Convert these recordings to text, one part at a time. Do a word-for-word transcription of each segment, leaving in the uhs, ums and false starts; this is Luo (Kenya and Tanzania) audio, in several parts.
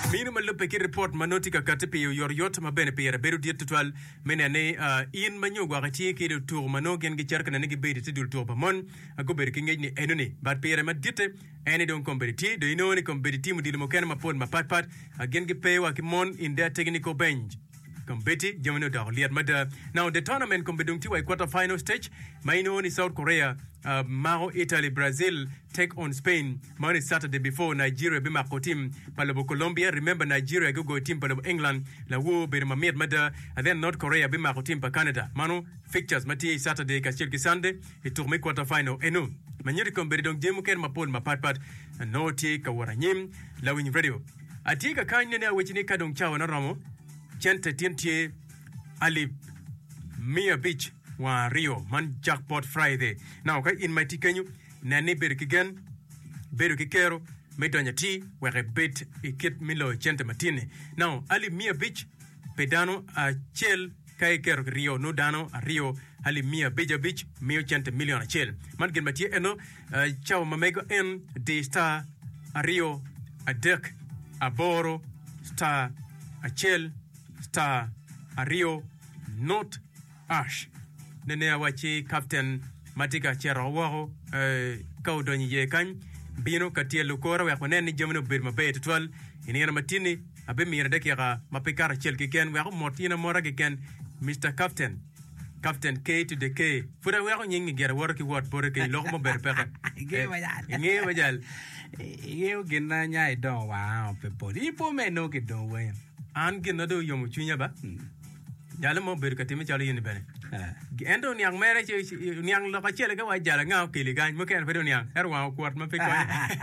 Minu malupe ki report manotika katipi yor yot mabene pera beru diet tutwal menane in manyo gwagati ki de tour mano gen gi cerkana nigi bedi tidul tour pamon ago ber ki ngejni enuni bat pera madite ene don competitive do ino ni competitive mudil mo ken mapon mapat pat again gi pay wa ki mon in their technical bench Competi, Germany da liat mada. Now the tournament compedung tiwa quarter final stage. Maino ni South Korea, uh, Mao Italy, Brazil take on Spain. Money Saturday before Nigeria bima ko team palabo Colombia. Remember Nigeria go go team palabo England. La wo be mamiat mada. And then North Korea bima ko team pa Canada. Mano fixtures mati Saturday kashil ki Sunday. Iturme quarter final eno. Manyeri compedung jemu ken mapol mapat pat. No ti kawaranyim la win radio. Atika kanya na wechini kadong chawa na ramo. Chente tientie Ali Mia Beach wa Rio man jackpot Friday. Now okay in my tikenyu nani berkigen berukikero medonya ti were bet ikit milo chente matine. Now Ali Mia Beach pedano a chel kai kero Rio no dano a Rio Ali Mia Beach Beach mio chente million a chel. Man gen matie eno chao mamego en de star a Rio a Dirk a Boro star a chel Star Ario Not Ash Nene awachi Captain Matika Cherawaro uh, Kaudoni Yekan Bino Katia Lukora we akoneni Germany Birma Bay twelve Iniana Matini Abemi Redekira Mapikara Chelkiken we are Mortina Moragiken Mister Captain Captain K to the K Fuda we are nyingi get a worky word Boreke Lomo Berpeka Nge Vajal You gina nyai don wow people Ipo me no get don way An gina do yomu chunya ba jala mo ber katime chalo yini bene endo niang mere che niang lo ka chele ka wa jala ngao kili gan mo ken fedo niang er wa kwat ma pe ko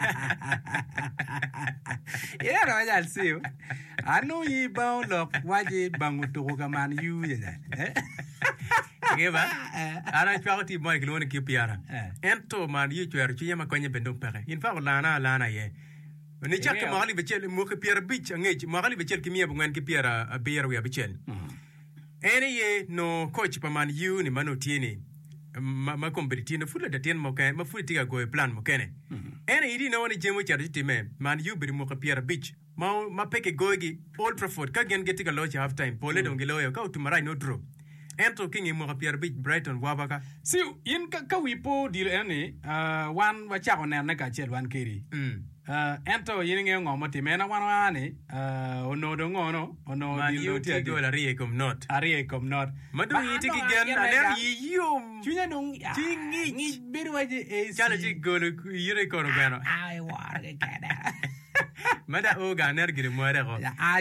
ya ro jal siu anu yi ba lo waji bangu to ga man yu ya ge ba ana chwa ti mo ke woni ki piara ento man yu chwer chunya ma konye bendo pere in fa lana lana ye ni chak magali bechel mo ke piara bich ngej magali bechel ki mia bungan ki piara a beer we bechel ene ye no coach pa man yu ni mano tieni ma, ma competiti no fulla da tien mo kan ma fulla tiga go plan mo kene ene idi no ni jemo charity time man yu bir mo ke piara bich ma ma peke gogi Old Trafford ka gen getiga loch half time pole do ngelo yo ka utumara no draw ento kingi mo ke piara bich Brighton wabaka siu in ka ka wipo dil ene uh wan wa cha na na ka chel wan kiri mm Uh, ento yinge ngomo timena wanwani uh, ono do ngono ono dildo ti do la rie kom not arie kom not madu yiti ki gen aler yiyum chunya nung tingi ngi beru waje e chala ti golo yire kono gano ai war ke kada mada o ga ner gire mo re ko